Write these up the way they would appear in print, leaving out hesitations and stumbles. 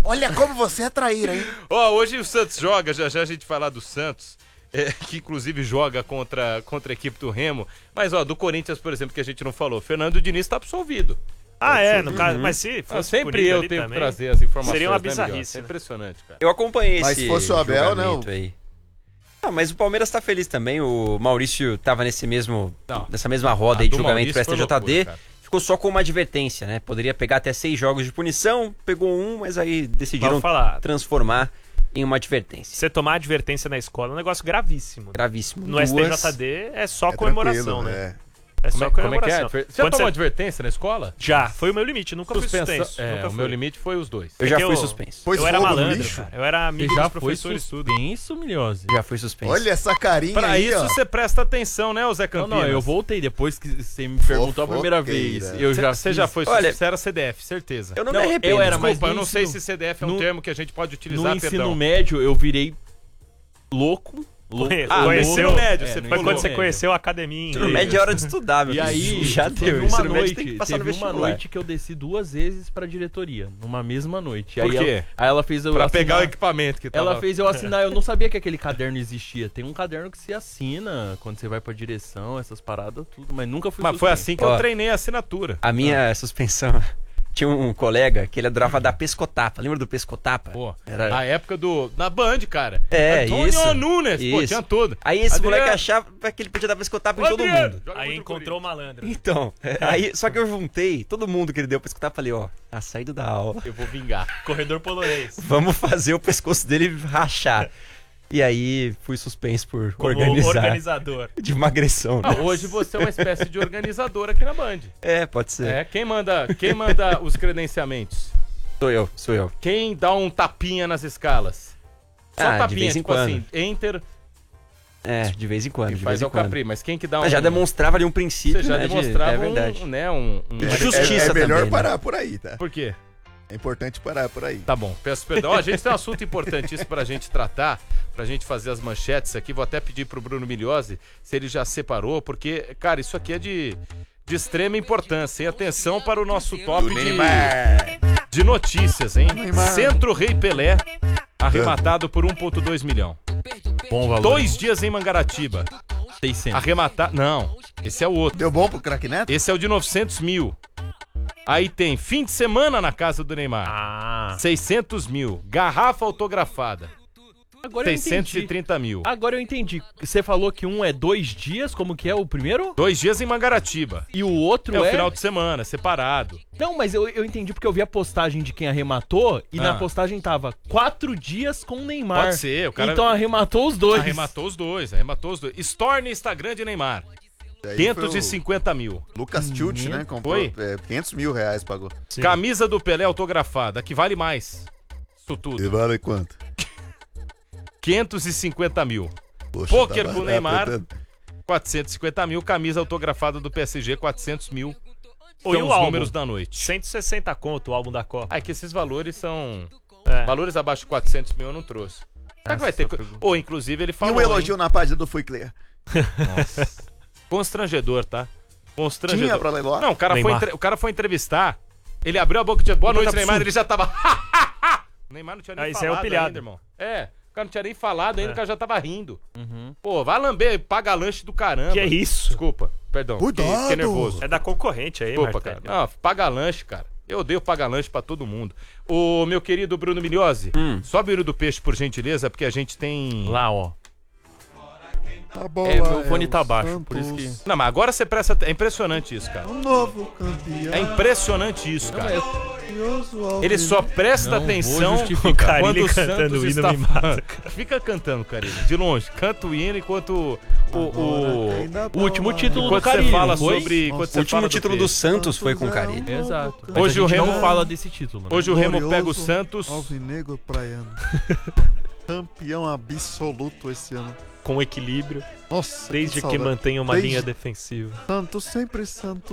Olha como você é traíra, hein? Ó, hoje o Santos joga, já a gente falar do Santos, que inclusive joga contra a equipe do Remo. Mas, ó, do Corinthians, por exemplo, que a gente não falou, Fernando Diniz tá absolvido. No caso, mas se fosse sempre eu ali tenho que também, trazer as informações. seria uma né, Miguel? bizarrice, É né? impressionante, cara. Eu acompanhei Mas esse se fosse o Abel, julgamento não. aí. Ah, mas o Palmeiras tá feliz também. O Maurício tava nessa mesma roda aí de do julgamento Maurício pro foi STJD. loucura, cara. Ficou só com uma advertência, né? Poderia pegar até 6 jogos de punição, pegou um, mas aí decidiram Vamos falar. transformar em uma advertência. Você tomar advertência na escola é um negócio gravíssimo. Gravíssimo. No STJD é só comemoração, tranquilo, né? É só Como é que é? comemoração. Você já Quando tomou advertência na escola? Já, foi o meu limite, nunca fui suspenso. O meu limite foi os dois. Eu já que fui eu- suspenso. Pôs Eu era fogo no malandro, lixo? cara. Eu era amigo Já dos foi professores, tudo. suspenso, Milhose. Já fui suspenso. Olha essa carinha Pra aí, isso ó. você presta atenção, né, ô Zé Não, Campinas? não, eu voltei depois que você me perguntou a primeira vez. Fofoqueira. Você já foi, Olha, você era CDF, certeza. Eu não Não, me arrependo. eu era Desculpa, mais eu no não sei ensino- se CDF é um no- termo que a gente pode utilizar, No ensino perdão. médio, eu virei louco. Conheceu- no médio, É, você no Foi ficou quando louco. você conheceu a academia em Ensino inglês. médio é hora de estudar, meu E filho. aí, já teve deu. uma Ensino médio noite, tem que passar no teve uma vestibular. noite que eu desci 2 vezes pra diretoria, numa mesma noite. Por aí quê? Aí ela fez eu Pra assinar- pegar o equipamento que tava... Ela fez eu assinar, eu não sabia que aquele caderno existia. Tem um caderno que se assina quando você vai pra direção, essas paradas, tudo, mas nunca fui Mas foi suspenso. assim que Ó, eu treinei a assinatura. A minha suspensão... Tinha um colega que ele adorava dar pescotapa. Lembra do pescotapa? Pô, Era- na época na Band, cara. É, Antônio isso. Nunes, pô, Isso. tinha tudo. Aí esse Adriano. moleque achava que ele podia dar pescotapa em todo Adriano, mundo. joga Aí contra o encontrou o malandro. Então, aí, só que eu juntei todo mundo que ele deu pescotapa e falei, ó, tá saindo da aula. Corinthians. Eu vou vingar. Corredor polonês. Vamos fazer o pescoço dele rachar. E aí fui suspenso por Como organizador. de uma agressão. Ah, Né? hoje você é uma espécie de organizador aqui na Band. É, pode ser. É, quem manda os credenciamentos? Sou eu. Quem dá um tapinha nas escalas? Só Ah, de tapinha, vez em tipo quando. assim, enter É, de vez em quando. e de faz vez em ao quando. capri. Mas quem que dá um... Mas já demonstrava ali um princípio, Você já né? demonstrava é verdade. um Justiça É melhor também, né? parar por aí, tá? Por quê? É importante parar por aí. Tá bom, peço perdão. Ó, a gente tem um assunto importantíssimo pra gente tratar, pra gente fazer as manchetes aqui. Vou até pedir pro Bruno Migliozzi se ele já separou, porque, cara, isso aqui é de extrema importância, hein? Atenção para o nosso top de notícias, hein? Centro Rei Pelé, arrematado por 1,2 milhão. Bom valor. 2 dias em Mangaratiba. 600. Arrematar. Não, esse é o outro. Deu bom pro craque Neto? Esse é o de 900 mil. Aí tem fim de semana na casa do Neymar. Ah. 600 mil. Garrafa autografada. Agora eu entendi. 630 mil. Agora eu entendi. Você falou que um é 2 dias, como que é o primeiro? 2 dias em Mangaratiba. E o outro É é... o final de semana, separado. Não, mas eu entendi porque eu vi a postagem de quem arrematou e na postagem tava 4 dias com o Neymar. Pode ser, o cara Então arrematou os dois. arrematou os dois. Store no Instagram de Neymar. Aí 550 mil. foi o Lucas Tilt, né? Comprou Foi? 500 mil reais, pagou. Sim. Camisa do Pelé autografada, que vale mais. Isso tudo. E vale quanto? 550 mil. Poxa, Pôquer tá pro barato, Neymar. tá? 450 mil. Camisa autografada do PSG, 400 mil. Oi, São o os álbum? números da noite. 160 conto o álbum da Copa. Ah, é que esses valores são... É. Valores abaixo de 400 mil eu não trouxe. Será que vai ter... Ou, inclusive, ele E falou... um elogio na página do Fui Clear. Constrangedor, tá? Constrangedor. Tinha pra leiloar? Não, o cara, Neymar. o cara foi entrevistar, ele abriu a boca e disse, boa noite, Absurdo. Neymar, ele já tava... o Neymar não tinha nem Isso é falado o pilhado. ainda, irmão. É, o cara não tinha nem falado ainda, É. o cara já tava rindo. Uhum. Pô, vai lamber, paga lanche do caramba. Que é isso? Desculpa, perdão. Cuidado! Fiquei nervoso. É da concorrente aí, Desculpa, cara. Martelo. Não, paga lanche, cara. Eu odeio pagar lanche pra todo mundo. Ô, meu querido Bruno Migliozzi, sobe o Hino do Peixe, por gentileza, porque a gente tem... Lá, ó. Tá bom, Meu fone tá baixo, por isso que... Não, mas agora você presta... É impressionante isso, cara. Um novo campeão. É impressionante isso, cara. Glorioso Ele só presta Não vou atenção justificar. quando o Carilli cantando Santos o hino está me mata, falando. Fica cantando, Carilli, de longe. Canta o hino enquanto O último título do enquanto você Carilli, fala não foi? sobre... enquanto O você último fala título do Peixe. Santos foi com o Carilli. Exato. Mas Hoje a o gente Remo- não fala desse título, né? Hoje o Remo pega o Glorioso Santos... Alvinegro praiano. Campeão absoluto esse ano. Com equilíbrio, Nossa, desde que saudade. mantenha uma Desde- linha defensiva. Santos, sempre Santos.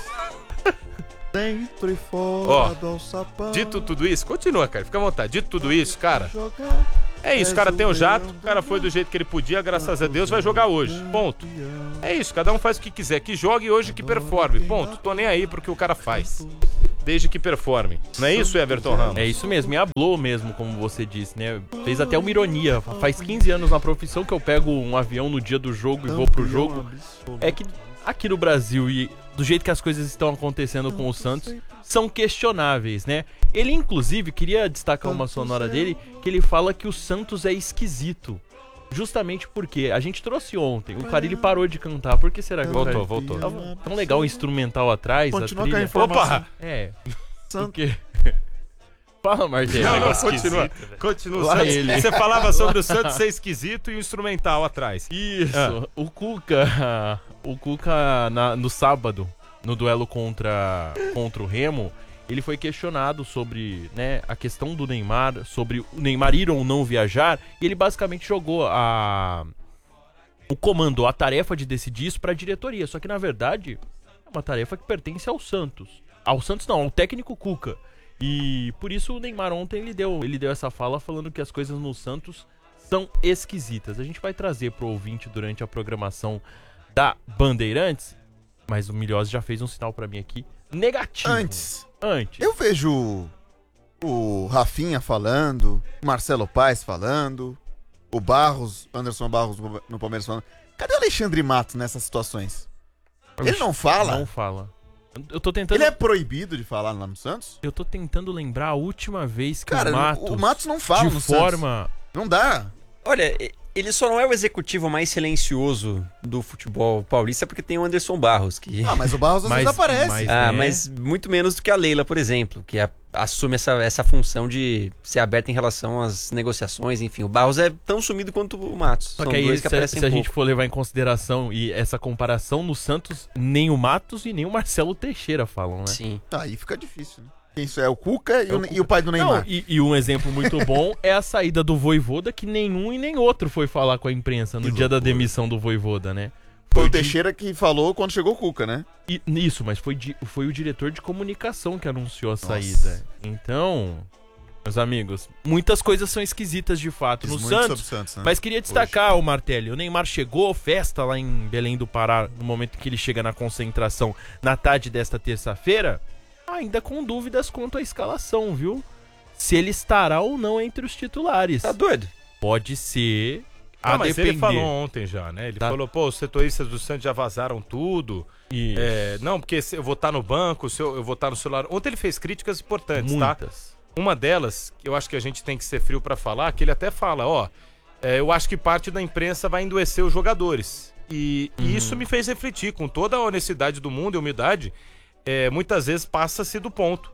Dentro e fora Ó, do alçapão. Dito tudo isso, continua, cara, fica à vontade. Dito tudo isso, cara, Jogar é isso, o cara tem o jato, o cara foi do jeito que ele podia, graças a Deus, vai jogar hoje, ponto. É isso, cada um faz o que quiser, que jogue hoje, que performe, ponto. Tô nem aí pro que o cara faz. desde que performem. Não é isso, Everton Ramos? É isso mesmo, e hablou mesmo, como você disse, né? Fez até uma ironia. Faz 15 anos na profissão que eu pego um avião no dia do jogo e vou pro jogo. É que aqui no Brasil, e do jeito que as coisas estão acontecendo com o Santos, são questionáveis, né? Ele, inclusive, queria destacar uma sonora dele, que ele fala que o Santos é esquisito. Justamente porque a gente trouxe ontem, o Carille parou de cantar. Por que será que Voltou. Tava tão legal o instrumental atrás, Continua a com a trilha. informação. Opa! É, Santos. porque... Fala, Martelo. Não, negócio continua. esquisito, velho. Continua. Lá Santos. ele. Você falava sobre o Santos ser esquisito e o instrumental atrás. Isso, Ah. o Cuca no sábado, no duelo contra o Remo, ele foi questionado sobre, né, a questão do Neymar, sobre o Neymar ir ou não viajar, e ele basicamente jogou o comando, a tarefa de decidir isso para a diretoria, só que na verdade é uma tarefa que pertence ao Santos. Ao Santos não, ao técnico Cuca. E por isso o Neymar ontem ele deu essa fala falando que as coisas no Santos são esquisitas. A gente vai trazer pro ouvinte durante a programação da Bandeirantes, mas o Milhose já fez um sinal pra mim aqui negativo. Antes, Antes. eu vejo o Rafinha falando, o Marcelo Paes falando, o Anderson Barros no Palmeiras falando. Cadê o Alexandre Matos nessas situações? Ele não fala? Não fala. Eu tô tentando. Ele é proibido de falar lá no Santos? Eu tô tentando lembrar a última vez que Cara, o Matos não fala de no Santos. forma. Não dá. Olha, ele só não é o executivo mais silencioso do futebol paulista porque tem o Anderson Barros, que... Ah, mas o Barros às vezes aparece. mas muito menos do que a Leila, por exemplo, que assume essa função de ser aberta em relação às negociações, enfim. O Barros é tão sumido quanto o Matos. Só São que aí, dois que aparecem se a pouco. gente for levar em consideração e essa comparação no Santos, nem o Matos e nem o Marcelo Teixeira falam, né? Sim. Tá, aí fica difícil, né? Quem isso é? O Cuca e o pai do Neymar. Não, e um exemplo muito bom é a saída do Voivoda, que nenhum e nem outro foi falar com a imprensa no Que dia da loucura. demissão do Voivoda, né? Foi o Teixeira que falou quando chegou o Cuca, né? Isso, mas foi o diretor de comunicação que anunciou a saída. Então, meus amigos, muitas coisas são esquisitas de fato no Diz muito Santos. sobre o Santos, né? Mas queria destacar o Martelli. O Neymar chegou, festa lá em Belém do Pará, no momento que ele chega na concentração na tarde desta terça-feira, ainda com dúvidas quanto à escalação, viu? Se ele estará ou não entre os titulares. Tá doido? Pode ser Ah, a mas depender. ele falou ontem já, né? Ele Tá. falou, pô, os setoristas do Santos já vazaram tudo. Isso. Não, porque eu vou estar no banco, eu vou estar no celular. Ontem ele fez críticas importantes, tá? Muitas. Uma delas, que eu acho que a gente tem que ser frio pra falar, que ele até fala, eu acho que parte da imprensa vai endoecer os jogadores. E isso me fez refletir, com toda a honestidade do mundo e humildade, muitas vezes passa-se do ponto.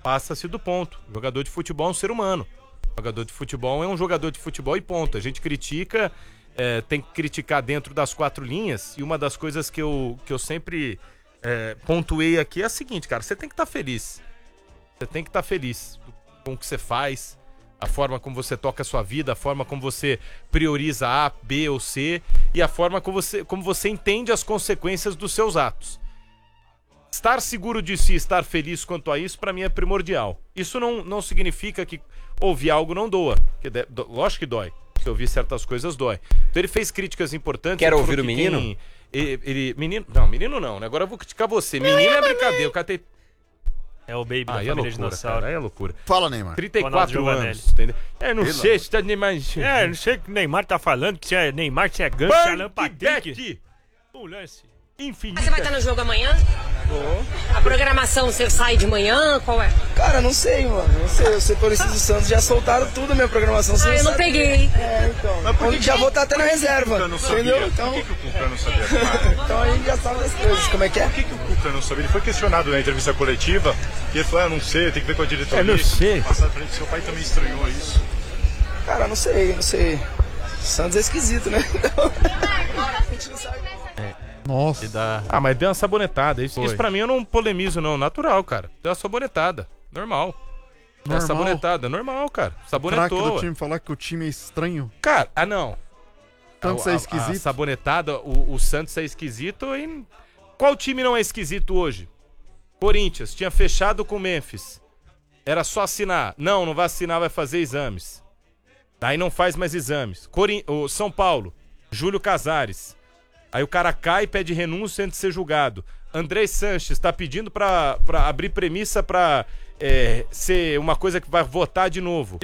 O jogador de futebol é um ser humano. O jogador de futebol é um jogador de futebol e ponto. A gente critica, tem que criticar dentro das quatro linhas. E uma das coisas que eu sempre pontuei aqui é a seguinte, cara, você tem que estar feliz. Você tem que estar feliz com o que você faz, a forma como você toca a sua vida, a forma como você prioriza A, B ou C e a forma como você entende as consequências dos seus atos. Estar seguro de si, estar feliz quanto a isso, pra mim é primordial. Isso não significa que ouvir algo não doa. Lógico que dói. Se ouvir certas coisas, dói. Então ele fez críticas importantes. Quer ele ouvir falou o que menino? Menino não, né? Agora eu vou criticar você. Menino é brincadeira. O cara tem... É o Baby da Aí é família loucura, Dinossauro. cara. Aí é loucura. Fala, Neymar. 34 Giovanelli. anos, entendeu? Não sei se tá nem mais... Não sei o que o Neymar tá falando, que se é Neymar, se é gancho, se é Alan Patrick. Bandidete Um lance. infinita. Você vai estar no jogo amanhã? A programação, você sai de manhã? Qual é? Cara, não sei, mano. Não sei. Os setoristas do Santos já soltaram tudo a minha programação. Você Ah, eu não sabe. peguei. Então. Já vou estar até na reserva. Entendeu? Então, Por que o Cuca não sabia? então a gente já sabe das coisas. Como é que é? Por que o Cuca não sabia? Ele foi questionado na entrevista coletiva e ele falou, não sei, tem que ver com a diretoria. não sei. Passado pra ele, seu pai também estranhou isso. Cara, não sei. Santos é esquisito, né? Então, a gente não sabe. Nossa. Da... Mas deu uma sabonetada. Isso Foi. pra mim eu não polemizo, não. Natural, cara. Deu uma sabonetada. Normal. Deu uma Normal. sabonetada. Normal, cara. Craque Sabonetou. do ué. time falar que o time é estranho. Cara, não. Santos é esquisito. A sabonetada, o Santos é esquisito. E qual time não é esquisito hoje? Corinthians. Tinha fechado com o Memphis. Era só assinar. Não vai assinar, vai fazer exames. Daí não faz mais exames. O São Paulo. Júlio Casares. Aí o cara cai e pede renúncia antes de ser julgado. Andrés Sanches tá pedindo pra abrir premissa pra ser uma coisa que vai votar de novo.